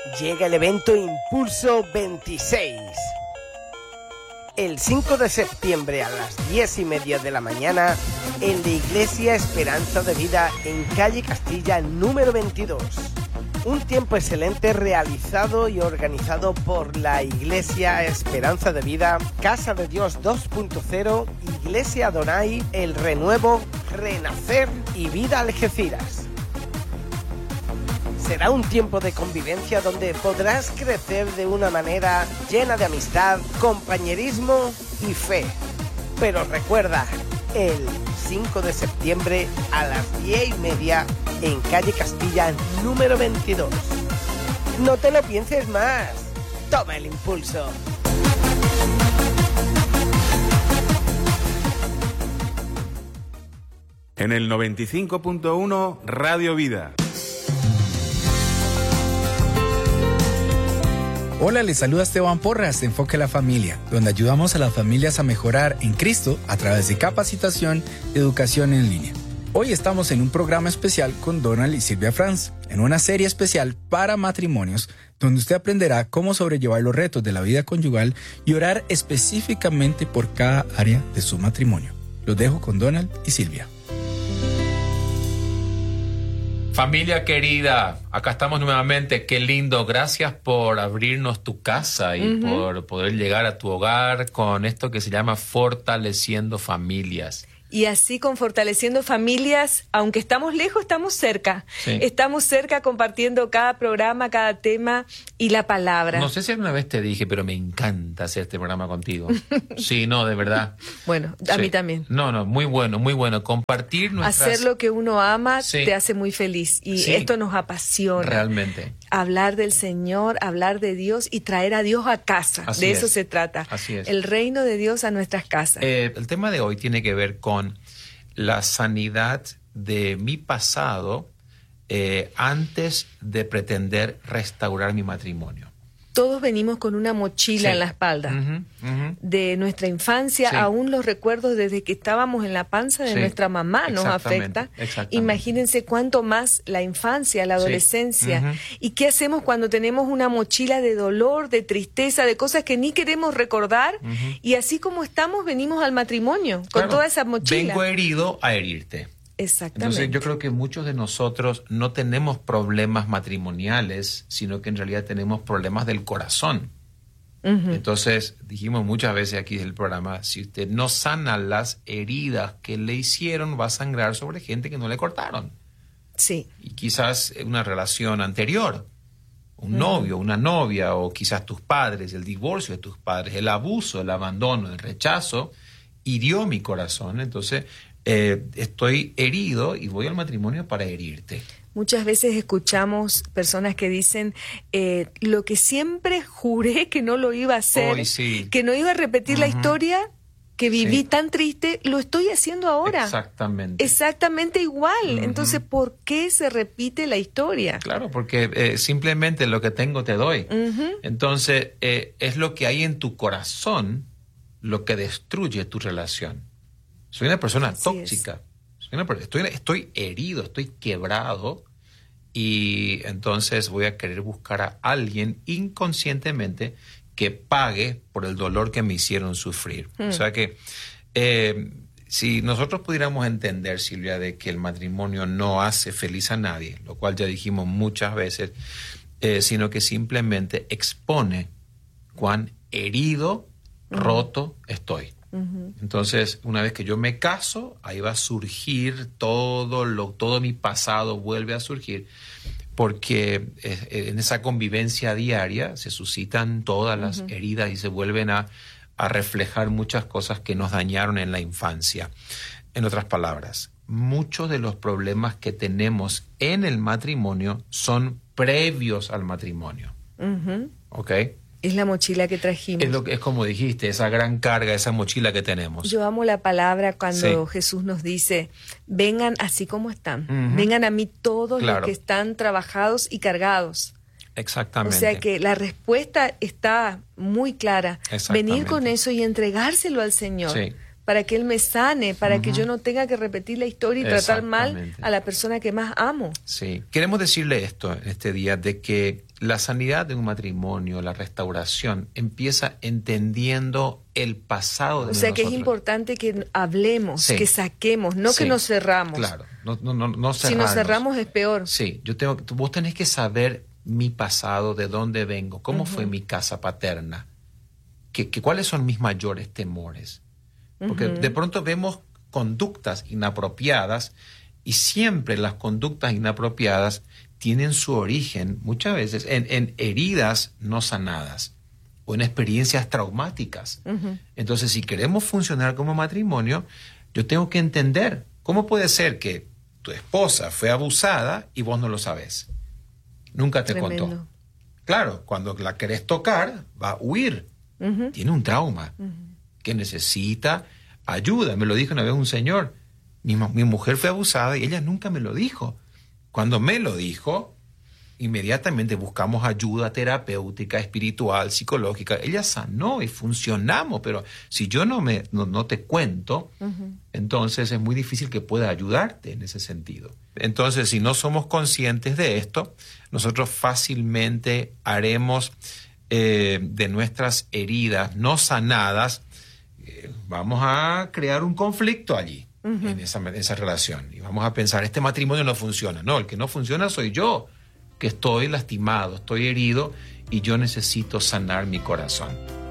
llega el evento Impulso 26. El 5 de septiembre a las 10:30 de la mañana en la Iglesia Esperanza de Vida en calle Castilla número 22. Un tiempo excelente realizado y organizado por la Iglesia Esperanza de Vida, Casa de Dios 2.0, Iglesia Adonai, El Renuevo, Renacer y Vida Algeciras. Será un tiempo de convivencia donde podrás crecer de una manera llena de amistad, compañerismo y fe. Pero recuerda, el 5 de septiembre a las 10:30 en calle Castilla número 22. No te lo pienses más. Toma el impulso. En el 95.1 Radio Vida. Hola, les saluda Esteban Porras de Enfoque a la Familia, donde ayudamos a las familias a mejorar en Cristo a través de capacitación y educación en línea. Hoy estamos en un programa especial con Donald y Silvia Franz, en una serie especial para matrimonios, donde usted aprenderá cómo sobrellevar los retos de la vida conyugal y orar específicamente por cada área de su matrimonio. Los dejo con Donald y Silvia. Familia querida, acá estamos nuevamente, qué lindo, gracias por abrirnos tu casa y por poder llegar a tu hogar con esto que se llama Fortaleciendo Familias. Y así con Fortaleciendo Familias, aunque estamos lejos, estamos cerca. Sí. Estamos cerca compartiendo cada programa, cada tema y la palabra. No sé si alguna vez te dije, pero me encanta hacer este programa contigo. Sí, no, de verdad. Bueno, a mí también. No, muy bueno, muy bueno. Compartir nuestras... Hacer lo que uno ama Sí. te hace muy feliz y Sí. esto nos apasiona. Realmente. Hablar del Señor, hablar de Dios y traer a Dios a casa. Así de es. eso se trata. Así es. El reino de Dios a nuestras casas. El tema de hoy tiene que ver con la sanidad de mi pasado antes de pretender restaurar mi matrimonio. Todos venimos con una mochila Sí. en la espalda. De nuestra infancia, Sí. aún los recuerdos desde que estábamos en la panza de Sí. nuestra mamá nos Exactamente, afecta. exactamente. Imagínense cuánto más la infancia, la adolescencia. ¿Y qué hacemos cuando tenemos una mochila de dolor, de tristeza, de cosas que ni queremos recordar? Y así como estamos, venimos al matrimonio con Claro, toda esa mochila. Vengo herido a herirte. Exactamente. Entonces yo creo que muchos de nosotros no tenemos problemas matrimoniales, sino que en realidad tenemos problemas del corazón. Entonces dijimos muchas veces aquí del programa, si usted no sana las heridas que le hicieron, va a sangrar sobre gente que no le cortaron. Sí. Y quizás una relación anterior, un novio, una novia, o quizás tus padres, el divorcio de tus padres, el abuso, el abandono, el rechazo, hirió mi corazón. Entonces estoy herido y voy al matrimonio para herirte. Muchas veces escuchamos personas que dicen lo que siempre juré que no lo iba a hacer, Hoy sí. que no iba a repetir la historia que viví Sí. tan triste, lo estoy haciendo ahora. Exactamente. Exactamente igual. Entonces, ¿por qué se repite la historia? Claro, porque simplemente lo que tengo te doy. Entonces, es lo que hay en tu corazón lo que destruye tu relación. Soy una persona Así tóxica. Estoy herido, estoy quebrado y entonces voy a querer buscar a alguien inconscientemente que pague por el dolor que me hicieron sufrir. O sea que si nosotros pudiéramos entender, Silvia, de que el matrimonio no hace feliz a nadie, lo cual ya dijimos muchas veces, sino que simplemente expone cuán herido, roto estoy. Entonces, una vez que yo me caso, ahí va a surgir todo mi pasado vuelve a surgir, porque en esa convivencia diaria se suscitan todas las heridas y se vuelven a reflejar muchas cosas que nos dañaron en la infancia. En otras palabras, muchos de los problemas que tenemos en el matrimonio son previos al matrimonio. ¿Ok? Es la mochila que trajimos. Es como dijiste, esa gran carga, esa mochila que tenemos. Yo amo la palabra cuando Sí. Jesús nos dice, vengan así como están, vengan a mí todos Claro. los que están trabajados y cargados. Exactamente. O sea que la respuesta está muy clara. Exactamente. Venir con eso y entregárselo al Señor. Sí. para que Él me sane, para que yo no tenga que repetir la historia y tratar mal a la persona que más amo. Sí, queremos decirle esto en este día, de que la sanidad de un matrimonio, la restauración, empieza entendiendo el pasado de nosotros. O sea que es importante que hablemos, que saquemos, no que nos cerramos. Claro, no cerrarnos. Si nos cerramos es peor. Sí, vos tenés que saber mi pasado, de dónde vengo, cómo fue mi casa paterna, cuáles son mis mayores temores. Porque de pronto vemos conductas inapropiadas y siempre las conductas inapropiadas tienen su origen muchas veces en heridas no sanadas o en experiencias traumáticas. Entonces, si queremos funcionar como matrimonio, yo tengo que entender cómo puede ser que tu esposa fue abusada y vos no lo sabés. Nunca te contó. Claro, cuando la querés tocar, va a huir. Tiene un trauma que necesita ayuda. Me lo dijo una vez un señor. Mi mujer fue abusada y ella nunca me lo dijo. Cuando me lo dijo, inmediatamente buscamos ayuda terapéutica, espiritual, psicológica. Ella sanó y funcionamos, pero si yo no te cuento, entonces es muy difícil que pueda ayudarte en ese sentido. Entonces, si no somos conscientes de esto, nosotros fácilmente haremos de nuestras heridas no sanadas, vamos a crear un conflicto allí. En esa relación. Y vamos a pensar, este matrimonio no funciona. No, el que no funciona soy yo, que estoy lastimado, estoy herido y yo necesito sanar mi corazón.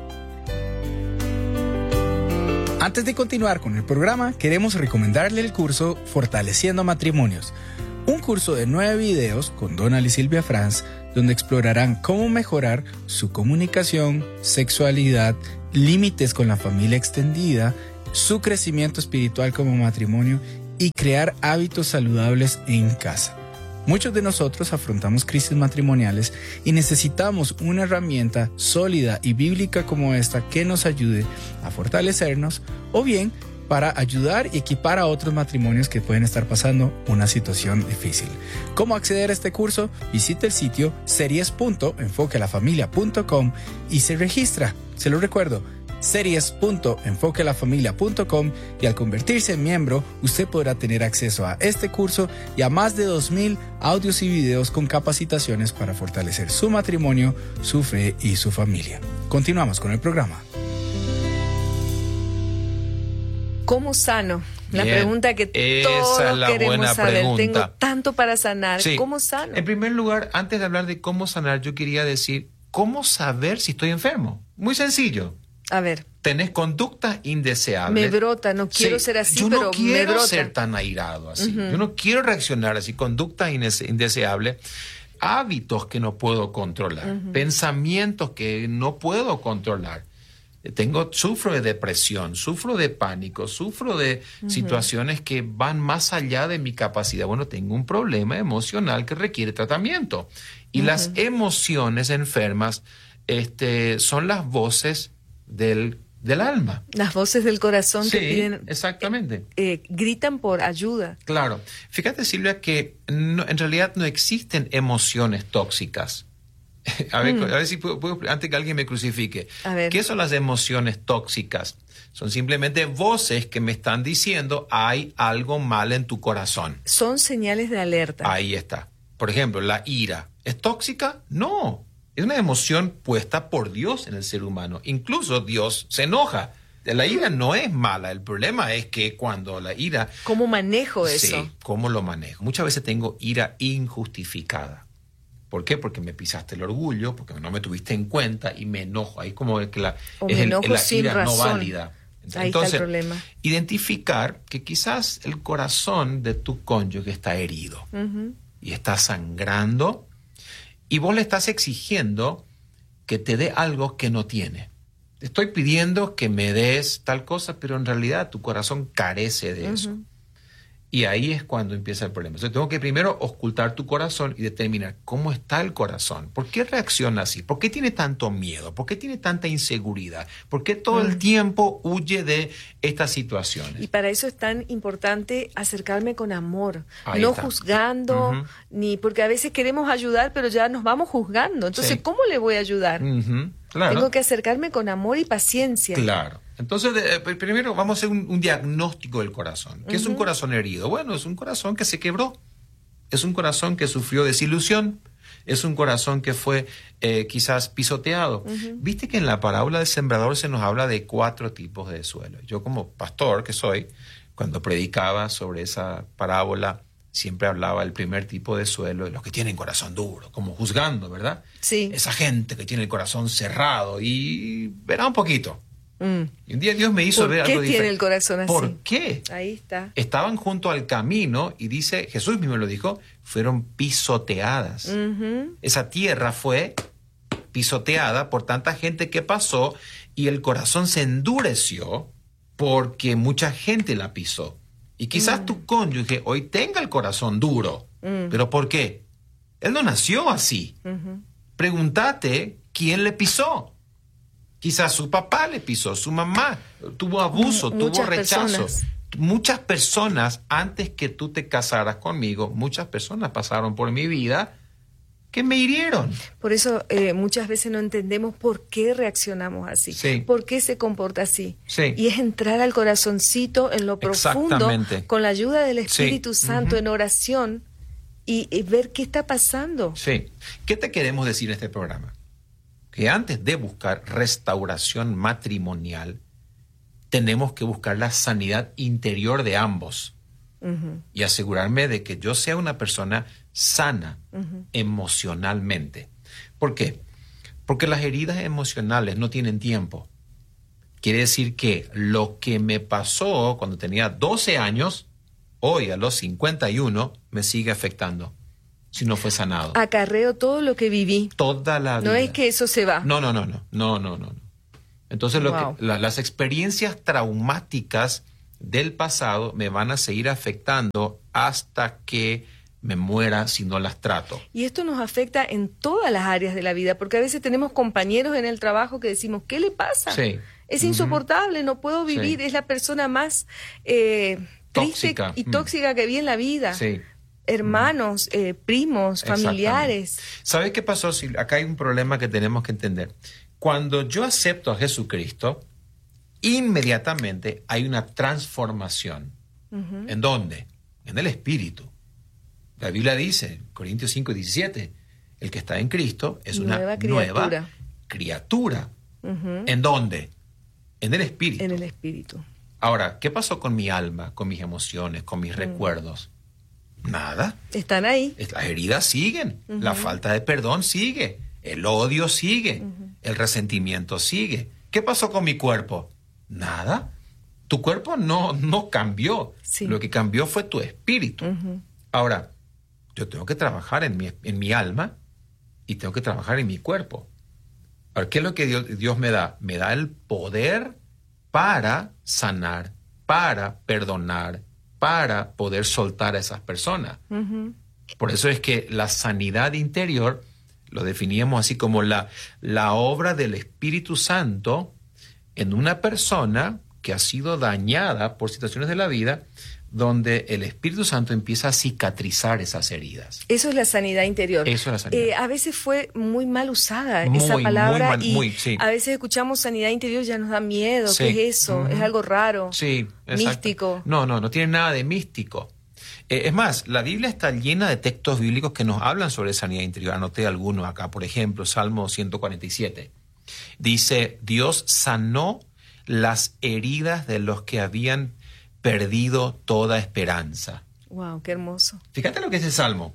Antes de continuar con el programa, queremos recomendarle el curso Fortaleciendo Matrimonios. Un curso de 9 videos con Donald y Silvia Franz, donde explorarán cómo mejorar su comunicación, sexualidad, límites con la familia extendida, su crecimiento espiritual como matrimonio y crear hábitos saludables en casa. Muchos de nosotros afrontamos crisis matrimoniales y necesitamos una herramienta sólida y bíblica como esta que nos ayude a fortalecernos o bien para ayudar y equipar a otros matrimonios que pueden estar pasando una situación difícil. ¿Cómo acceder a este curso? Visite el sitio series.enfoquealafamilia.com y se registra. Se lo recuerdo, series.enfoquealafamilia.com, y al convertirse en miembro, usted podrá tener acceso a este curso y a más de 2,000 audios y videos con capacitaciones para fortalecer su matrimonio, su fe y su familia. Continuamos con el programa. ¿Cómo sano? La Bien, pregunta que todos queremos saber. Pregunta. Tengo tanto para sanar. Sí. ¿Cómo sano? En primer lugar, antes de hablar de cómo sanar, yo quería decir, ¿cómo saber si estoy enfermo? Muy sencillo. A ver. Tenés conductas indeseables. Me brota, no quiero ser así, pero me brota. Yo no quiero ser tan airado así. Yo no quiero reaccionar así. Conductas indeseables. Hábitos que no puedo controlar. Pensamientos que no puedo controlar. Sufro de depresión, sufro de pánico, sufro de situaciones que van más allá de mi capacidad. Bueno, tengo un problema emocional que requiere tratamiento. Y las emociones enfermas son las voces del alma. Las voces del corazón que piden. Exactamente. Gritan por ayuda. Claro. Fíjate, Silvia, que en realidad no existen emociones tóxicas. A ver si puedo, antes que alguien me crucifique. ¿Qué son las emociones tóxicas? Son simplemente voces que me están diciendo hay algo mal en tu corazón. Son señales de alerta. Ahí está. Por ejemplo, la ira. ¿Es tóxica? No. Es una emoción puesta por Dios en el ser humano. Incluso Dios se enoja. La ira no es mala. El problema es que cuando la ira... ¿Cómo manejo eso? Sí, ¿cómo lo manejo? Muchas veces tengo ira injustificada. ¿Por qué? Porque me pisaste el orgullo, porque no me tuviste en cuenta y me enojo. Ahí como que la ira no válida. Ahí entonces, está el problema. Identificar que quizás el corazón de tu cónyuge está herido y está sangrando y vos le estás exigiendo que te dé algo que no tiene. Te estoy pidiendo que me des tal cosa, pero en realidad tu corazón carece de eso. Y ahí es cuando empieza el problema. Entonces tengo que primero ocultar tu corazón y determinar cómo está el corazón. ¿Por qué reacciona así? ¿Por qué tiene tanto miedo? ¿Por qué tiene tanta inseguridad? ¿Por qué todo el tiempo huye de estas situaciones? Y para eso es tan importante acercarme con amor, ahí no está. juzgando, ni porque a veces queremos ayudar, pero ya nos vamos juzgando. Entonces, ¿cómo le voy a ayudar? Claro. Tengo que acercarme con amor y paciencia. Claro. Entonces, primero vamos a hacer un diagnóstico del corazón. ¿Qué es un corazón herido? Bueno, es un corazón que se quebró. Es un corazón que sufrió desilusión. Es un corazón que fue quizás pisoteado. Viste que en la parábola del sembrador se nos habla de 4 tipos de suelo. Yo como pastor que soy, cuando predicaba sobre esa parábola, siempre hablaba del primer tipo de suelo, de los que tienen corazón duro, como juzgando, ¿verdad? Sí. Esa gente que tiene el corazón cerrado y verá un poquito. Y un día Dios me hizo ver algo diferente. ¿Por qué tiene el corazón así? ¿Por qué? Ahí está. Estaban junto al camino y dice, Jesús mismo lo dijo, fueron pisoteadas. Esa tierra fue pisoteada por tanta gente que pasó y el corazón se endureció porque mucha gente la pisó. Y quizás tu cónyuge hoy tenga el corazón duro. ¿Pero por qué? Él no nació así. Pregúntate quién le pisó. Quizás su papá le pisó, su mamá tuvo abuso, tuvo rechazo. Muchas personas, antes que tú te casaras conmigo, muchas personas pasaron por mi vida que me hirieron. Por eso muchas veces no entendemos por qué reaccionamos así, Sí. por qué se comporta así. Sí. Y es entrar al corazoncito en lo profundo, Exactamente. con la ayuda del Espíritu Sí. Santo en oración y ver qué está pasando. Sí. ¿Qué te queremos decir en este programa? Que antes de buscar restauración matrimonial, tenemos que buscar la sanidad interior de ambos y asegurarme de que yo sea una persona sana emocionalmente. ¿Por qué? Porque las heridas emocionales no tienen tiempo. Quiere decir que lo que me pasó cuando tenía 12 años, hoy a los 51, me sigue afectando si no fue sanado. Acarreo todo lo que viví. Toda la vida. No es que eso se va. No. Entonces Wow. las experiencias traumáticas del pasado me van a seguir afectando hasta que me muera si no las trato. Y esto nos afecta en todas las áreas de la vida, porque a veces tenemos compañeros en el trabajo que decimos, ¿qué le pasa? Sí. Es insoportable, no puedo vivir, Sí. es la persona más triste Tóxica. y tóxica que vi en la vida. Sí. Hermanos, primos, familiares. Exactamente. ¿Sabes qué pasó? Acá hay un problema que tenemos que entender. Cuando yo acepto a Jesucristo, inmediatamente hay una transformación. ¿En dónde? En el espíritu. La Biblia dice, Corintios 5:17, el que está en Cristo es una nueva criatura. ¿En dónde? En el espíritu. En el espíritu. Ahora, ¿qué pasó con mi alma, con mis emociones, con mis recuerdos? Nada. Están ahí. Las heridas siguen, la falta de perdón sigue, el odio sigue, el resentimiento sigue. ¿Qué pasó con mi cuerpo? Nada. Tu cuerpo no cambió. Sí. Lo que cambió fue tu espíritu. Ahora, yo tengo que trabajar en mi alma y tengo que trabajar en mi cuerpo. Ahora, ¿qué es lo que Dios me da? Me da el poder para sanar, para perdonar, para poder soltar a esas personas. Por eso es que la sanidad interior lo definíamos así como la obra del Espíritu Santo en una persona que ha sido dañada por situaciones de la vida, donde el Espíritu Santo empieza a cicatrizar esas heridas. Eso es la sanidad interior. Eso es la sanidad. A veces fue muy mal usada Muy, esa palabra sí. a veces escuchamos sanidad interior y ya nos da miedo. Sí. ¿Qué es eso? Es algo raro. Sí, exacto. Místico. No tiene nada de místico. Es más, la Biblia está llena de textos bíblicos que nos hablan sobre sanidad interior. Anoté algunos acá, por ejemplo, Salmo 147. Dice, Dios sanó las heridas de los que habían perdido toda esperanza. Wow, qué hermoso. Fíjate lo que es el Salmo.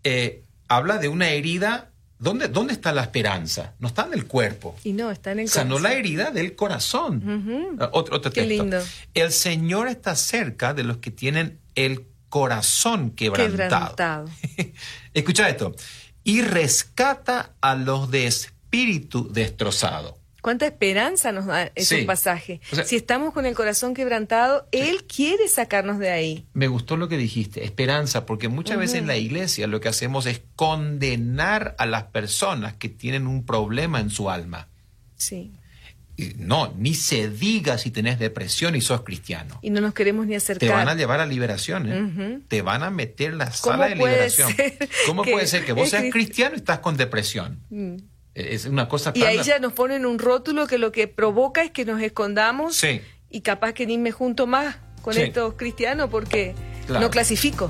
Habla de una herida. ¿Dónde está la esperanza? No está en el cuerpo. Y no, está en el corazón. Sanó la herida del corazón. Otro texto. Qué lindo. El Señor está cerca de los que tienen el corazón quebrantado. Escucha esto. Y rescata a los de espíritu destrozado. ¿Cuánta esperanza nos da ese Sí. pasaje? O sea, si estamos con el corazón quebrantado, Él quiere sacarnos de ahí. Me gustó lo que dijiste, esperanza, porque muchas veces en la iglesia lo que hacemos es condenar a las personas que tienen un problema en su alma. Sí. Y no, ni se diga si tenés depresión y sos cristiano. Y no nos queremos ni acercar. Te van a llevar a liberación, ¿eh? Te van a meter en la sala de puede liberación. ser ¿Cómo que puede ser que vos es seas cristiano y estás con depresión? Es una cosa tan... Y ahí ya nos ponen un rótulo que lo que provoca es que nos escondamos. Sí. Y capaz que ni me junto más con estos cristianos porque no clasifico.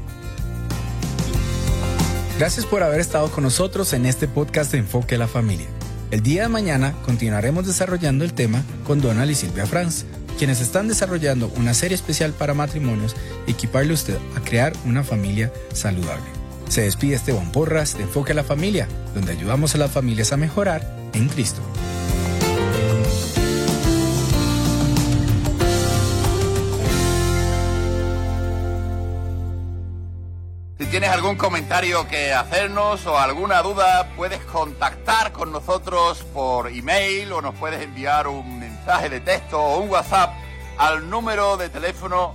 Gracias por haber estado con nosotros en este podcast de Enfoque a la Familia. El día de mañana continuaremos desarrollando el tema con Donald y Silvia Franz, quienes están desarrollando una serie especial para matrimonios y equiparle a usted a crear una familia saludable. Se despide Esteban Porras de Enfoque a la Familia, donde ayudamos a las familias a mejorar en Cristo. Si tienes algún comentario que hacernos o alguna duda, puedes contactar con nosotros por email o nos puedes enviar un mensaje de texto o un WhatsApp al número de teléfono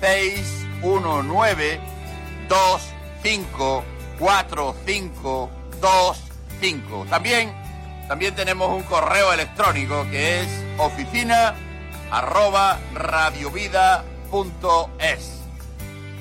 619-254525. También tenemos un correo electrónico que es oficina@radiovida.es.